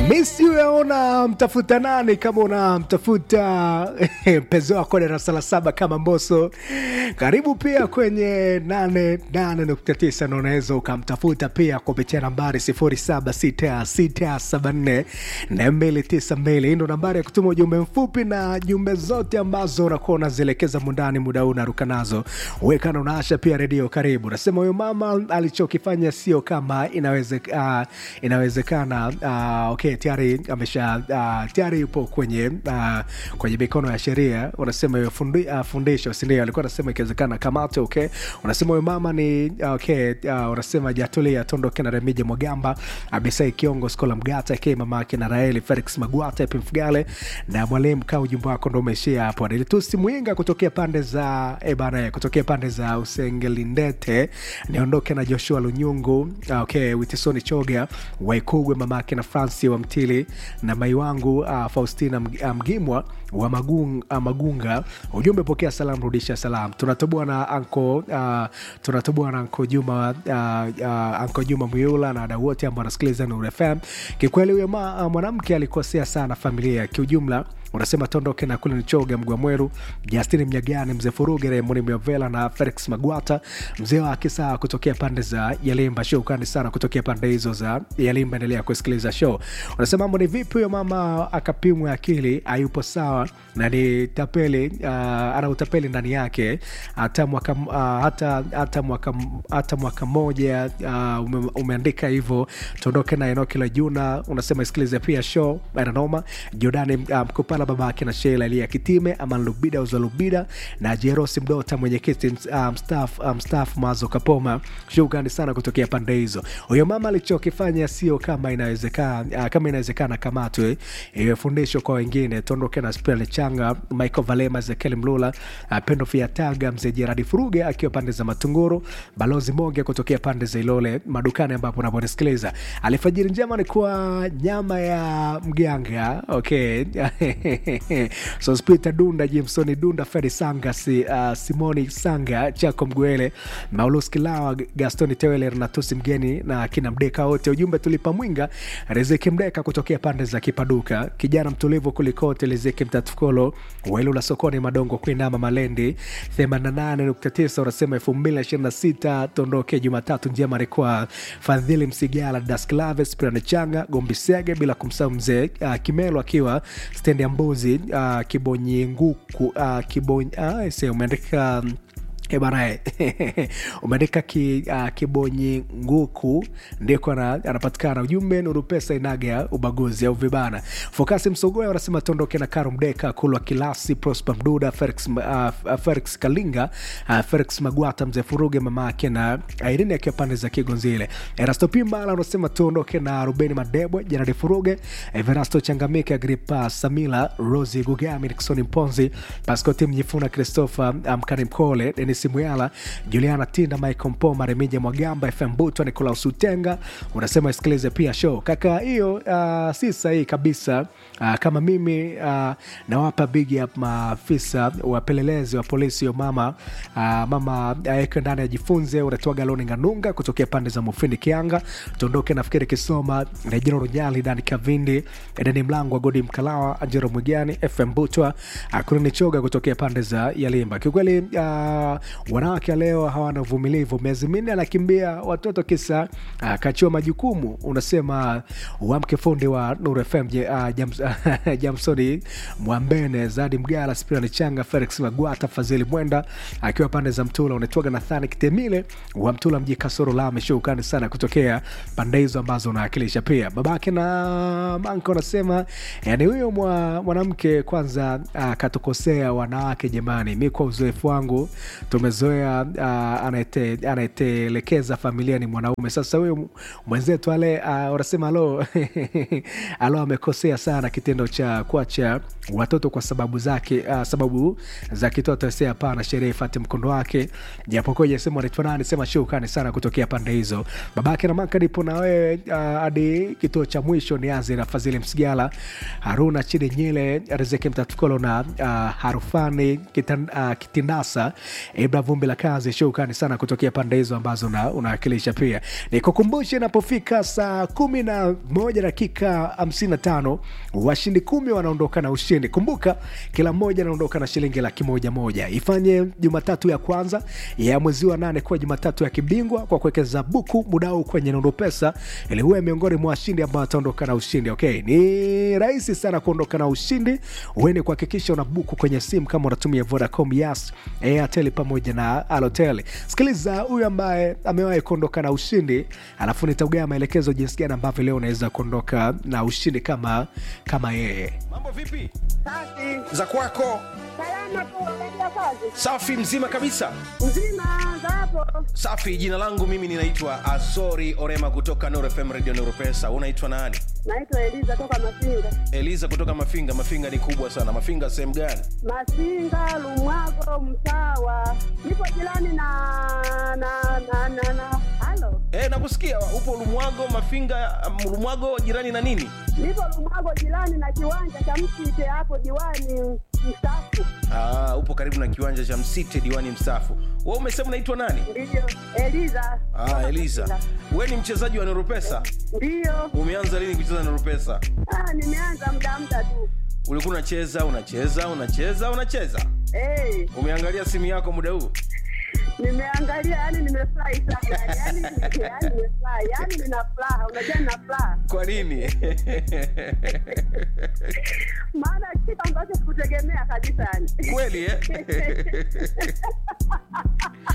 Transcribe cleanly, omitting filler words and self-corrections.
Misi uyaona mtafuta nani kama unamtafuta mpenzi wako darasa la 7 kama Mbosso. Karibu pia kwenye 88.9 na unaweza ukamtafuta pia kupitia nambari 0766744292. Ndio nambari ya kutuma ujumbe mfupi na jumbe zote ambazo unakuwa unazielekeza mundani muda huu unaruka nazo. Weka na unaasha pia redio karibu. Nasema huyo mama alichokifanya sio kama inawezekana. Okay, tayari tayari yupo kwenye mikono ya sheria. Unasema hiyo fundisho sindio, alikuwa anasema ikiwezekana kamate. Okay, unasema huyo mama ni okay, unasema jatulia tondoke na Remije Mwagamba, Abisai Kiongo, Skola Mgata, K mama yake na Raeli Felix Magwata, Epi Mfugale na mwalimu Kau. Ujumbe wako ndio umeishia hapo. Nilitusi Mwinga kutokea pande za kutokea pande za Usengelindete, niondoke na Joshua Lunyungu, okay, Witisoni Choga, Waikugwe mama yake na Francis wa Mtili na mai wangu Faustina Mgimwa wa Magunga. Ujumbe pokea salamu rudisha salamu. Tunatoboa na anko Juma anko Juma Muyula na wadau wote ambao wanasikiliza Nuru FM. Kikweli huyo mwanamke alikosea sana familia kiujumla. Unasema tondoke na kule Nichoga Mgwamweru, Justin Mnyagani, Mzee Furuge, Raymond Miovela na Felix Magwata, mzee wa Kisa kutokea pande za Yalimba. Show kani sana kutokea pande hizo za Yalimba, endelea kusikiliza show. Unasema mambo ni vipi huyo mama akapimwa akili, hayupo sawa na ni tapeli, ana utapeli ndani yake. Hata mwaka mmoja umeandika hivyo. Tondoke na Enoki la Juna. Unasema isikilize pia show Noma Jordani Mkopala baba yake na Sheila Elia Kitime, Aman Lubida Uzalubida na Jerosi Mdota mwenyekiti staff Mazo Kapoma. Shukrani sana kutokea pande hizo. Huyo mama alichokifanya sio kama inawezekana kamatwe. Iwe fundisho kwa wengine. Tondoke na Spele Changa, Michael Valema, Zekeli Mlula, Pendo Fiataga, Mzee Jeradi Furuge akiwa pande za Matunguru, Balozi Moge kutokea pande za Ilole madukani ambapo unaponisikiliza. Alifajiri njema ni kwa nyama ya mganga. Okay. So Spita Dunda, Jimsoni Dunda, Fedi Sanga, Simoni Sanga, Chako Mgwele, Maulus Kilawa, Gastoni Tewele, Renatusi Mgeni na kina Mdeka wote. Ujumbe tulipa Mwinga, Riziki Mdeka kutokea pande za Kipaduka, kijana mtulivu kulikote, Riziki Mtatukolo, Wailula Sokoni Madongo kuinama Malendi 88.9. Unasema 2026 tondoke Jumatatu njema rekwa Fadhili Msigala, Dasklaves, Pirane Changa, Gombi Sege, bila kumsahau Mzee Kimelo akiwa stendi ya Mbuzi, Kibonyi Nguku, umeandika umeandika Kibonyi Nguku ndiko anapatikana. Ujumbe Nuru Pesa inaga ubaguzi au vibana. Fokasi Msogoya wanasema tondoke na Karo Mdeka, Kulwa Kilasi, Prosper Mduda, Felix Kalinga, Felix Magwata, Mzee Furuge mama yake na Irene akiwa pande za Kigonzile. Erasto Pimbala wanasema tondoke na Rubeni Madebo, Janadi Furuge, Everasto Changamike, Agripa Samila, Rosie Gugami, Nixon Mponzi, Pascotim Nyifuna, Christopher Mkani Mkole, Simuyala, Juliana Tinda, Michael Mpoma, Remije Mwagamba, FM Buto, Nikolaus Utenga. Unasema isikilize pia show. Kaka hiyo si sahihi kabisa. Kama mimi nawapa big up maafisa wapelelezi wa polisi. Yo mama aeke ndani ajifunze. Unatoa Galoni Nganunga kutokea pande za Mufindi Kianga. Tondoke nafikiri Kisoma, Rejino Runyali, Dani Kavindi, Edeni Mlango wa Godi Mkalawa, Anjero Mwigani, FM Buto, Akuruni Choga kutokea pande za Yalimba. Kiukweli wanawake leo hawana uvumilivu. Miezi 4 anakimbia watoto kisa kachua majukumu. Unasema uamke fundi wa Nuru FM, Jamsoni Mwambene, Zadi Mgala, Spirani Changa, Felix Magwata, Fazili Mwenda akiwa pande za Mtula. Unatoga Nathani Kitemile wa Mtula mji Kasoro Lame. Shukrani sana kutokea pande hizo ambazo unawakilisha pia. Babake na Manko anasema yani huyo mwanamke kwanza katukosea wanawake jamani. Mimi kwa uzoefu wangu tumezoea anayetelekeza familia ni mwanaume. Sasa huyo mwenzetu wanasema alo amekosea sana kitendo cha kuacha watoto kwa sababu za kitoto. Sasa hapana, sheria ifuate mkondo wake. Japokuwa yasema anaitwa nani, sema shukrani sana kutokea pande hizo. Babake na Manka nipo na wewe hadi kituo cha mwisho. Nianze na Fazili Msigala, Haruna Chidi Nyele, Riziki Mtatukolo na Harufani Kitindasa. Ibra Vumbi la kazi, shukrani sana kutokea pande hizo ambazo unawakilisha pia. Nikukumbushe inapofika saa 11 dakika 55 washindi 10 wanaondoka na ushindi. Kumbuka kila mmoja anaondoka na shilingi 100,000. Ifanye Jumatatu ya kwanza ya mwezi wa 8 kwa Jumatatu ya kibingwa kwa kuwekeza buku mudau kwenye Nondo Pesa ili uwe miongoni mwa washindi ambao wataondoka na ushindi. Okay, ni rahisi sana kuondoka na ushindi. Uende kuhakikisha una buku kwenye simu kama unatumia Vodacom, Yas, Airtel pamoja na Halotel. Sikiliza huyu ambaye amewahi kuondoka na ushindi, alafu nitaugea maelekezo jinsi gani ambavyo leo unaweza kuondoka na ushindi kama yeye. Mambo vipi? Safi. Za kwako? Salama tu, unaendelea kazi? Safi, mzima kabisa. Mzima, za hapo? Safi, jina langu mimi ninaitwa Azori Orema kutoka Nuru FM Radio Nuru Pesa. Unaitwa nani? Naitwa Eliza toka Mafinga. Eliza kutoka Mafinga. Mafinga ni kubwa sana. Mafinga sehemu gani? Mafinga, Lumwago, Msawa. Nipo jirani na halo? Nakusikia. Upo Lumwago, Mafinga, Lumwago jirani na nini? Nipo Lumwago jirani na kiwanja cha Msite hapo diwani mstaafu. Upo karibu na kiwanja cha Msite diwani mstaafu. Wewe umesema unaitwa nani? Ndio, Eliza. Eliza. Wewe ni mchezaji wa Nuru Pesa? Ndio. Umeanza lini kucheza Nuru Pesa? Nimeanza muda tu. Ulikuwa unacheza? Umeangalia simu yako muda huu? Nimeangalia, yani nimefurahi sana. Yani nimefurahi. Yani nina furaha, unajua nina furaha. Kwa nini? Maana kitu ambacho sikutegemea kabisa yani. Kweli